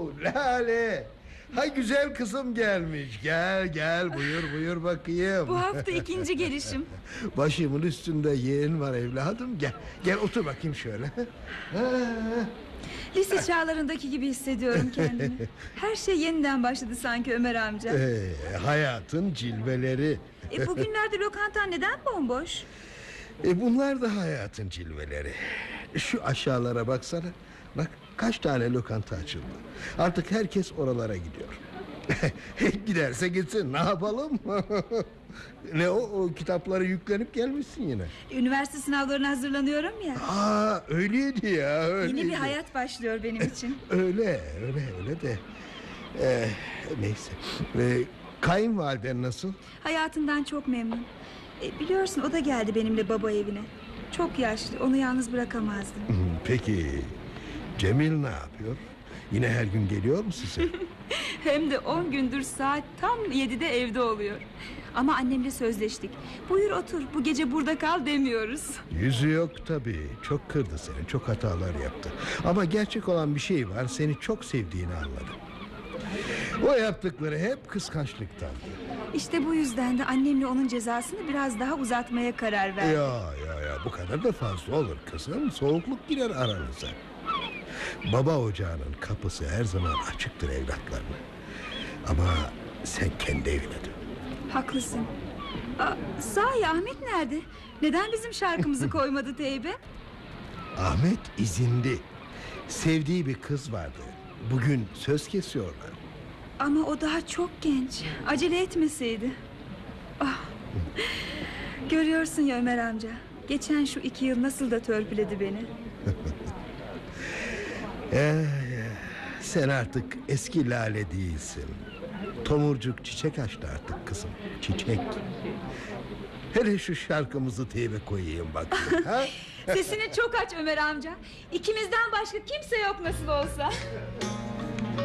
Lale. Ha, güzel kızım gelmiş. Gel gel, buyur bakayım. Bu hafta ikinci gelişim. Başımın üstünde yeğen var evladım. Gel otur bakayım şöyle. Lise çağlarındaki gibi hissediyorum kendimi. Her şey yeniden başladı sanki Ömer amca. Hayatın cilveleri. Bugünlerde lokantan neden bomboş? Bunlar da hayatın cilveleri. Şu aşağılara baksana. Bak, kaç tane lokanta açıldı. Artık herkes oralara gidiyor. Giderse gitsin, ne yapalım? Ne o kitapları yüklenip gelmişsin yine. Üniversite sınavlarına hazırlanıyorum ya. Öyleydi ya, öyleydi. Yeni bir hayat başlıyor benim için. Öyle de. Neyse. Kayınvaliden nasıl? Hayatından çok memnun. Biliyorsun, o da geldi benimle baba evine. Çok yaşlı, onu yalnız bırakamazdım. Peki Cemil ne yapıyor? Yine her gün geliyor mu size? Hem de 10 gündür saat tam 7'de evde oluyor. Ama annemle sözleştik. Buyur otur, bu gece burada kal demiyoruz. Yüzü yok tabii. Çok kırdı seni, çok hatalar yaptı. Ama gerçek olan bir şey var, seni çok sevdiğini anladım. O yaptıkları hep kıskançlıktan. İşte bu yüzden de annemle onun cezasını biraz daha uzatmaya karar verdim. Ya bu kadar da fazla olur kızım. Soğukluk girer aranıza. Baba ocağının kapısı her zaman açıktır evlatlarına. Ama sen kendi evine dön. Haklısın. Sahi Ahmet nerede? Neden bizim şarkımızı koymadı teybe? Ahmet izindi. Sevdiği bir kız vardı. Bugün söz kesiyorlar. Ama o daha çok genç. Acele etmeseydi. Görüyorsun ya Ömer amca, geçen şu 2 yıl nasıl da törpüledi beni. Sen artık eski Lale değilsin. Tomurcuk çiçek açtı artık kızım. Çiçek. Hele şu şarkımızı teybe koyayım bak. Sesini çok aç Ömer amca. İkimizden başka kimse yok nasıl olsa.